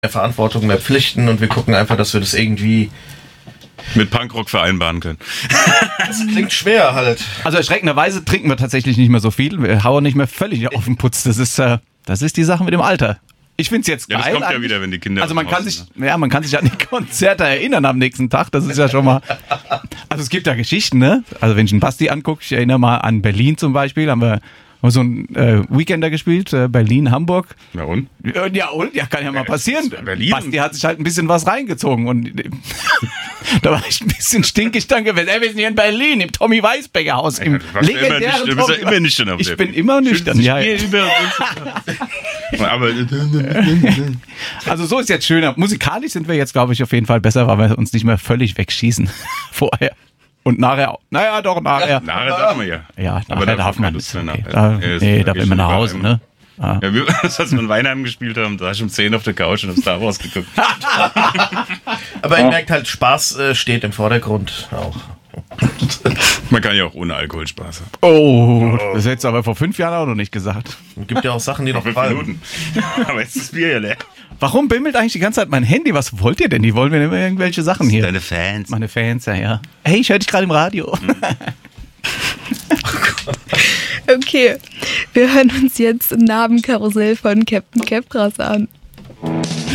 mehr Verantwortung, mehr Pflichten und wir gucken einfach, dass wir das irgendwie mit Punkrock vereinbaren können. Das klingt schwer halt. Also erschreckenderweise trinken wir tatsächlich nicht mehr so viel. Wir hauen nicht mehr völlig auf den Putz. Das ist die Sache mit dem Alter. Ich finde es jetzt geil. Ja, das kommt eigentlich. ja wieder, wenn die Kinder. Also man kann sich an die Konzerte erinnern am nächsten Tag. Das ist ja schon mal. Also es gibt ja Geschichten, ne? Also wenn ich einen Basti angucke, ich erinnere mal an Berlin zum Beispiel, haben wir so ein Weekender gespielt, Berlin, Hamburg. Na und? Ja, kann ja mal passieren. Berlin. Basti hat sich halt ein bisschen was reingezogen und da war ich ein bisschen stinkig dann gewesen. Wir sind hier in Berlin, im Tommy Weisbecker Haus, im legendären Du bist ja immer nüchtern auf Ich bin immer nüchtern, ja. Aber also so ist jetzt schöner. Musikalisch sind wir jetzt, glaube ich, auf jeden Fall besser, weil wir uns nicht mehr völlig wegschießen vorher. Und nachher auch. Naja, doch, nachher. nachher darf man ja. Ja, Aber nachher darf man. Lust Okay. Nee, Da will man nach Hause, ne? Ja, als wir in Weinheim gespielt haben, da war ich um 10 auf der Couch und hab Star Wars geguckt. Aber ihr merkt halt, Spaß steht im Vordergrund auch. Man kann ja auch ohne Alkohol Spaß haben. Oh, das hättest du aber vor 5 Jahren auch noch nicht gesagt. Es gibt ja auch Sachen, die noch 5 fallen. Minuten. Aber jetzt ist das Bier ja leer. Warum bimmelt eigentlich die ganze Zeit mein Handy? Was wollt ihr denn? Die wollen mir immer irgendwelche Sachen hier. Deine Fans. Meine Fans, ja. Hey, ich höre dich gerade im Radio. Okay, wir hören uns jetzt Narbenkarussell von Captain Capras an.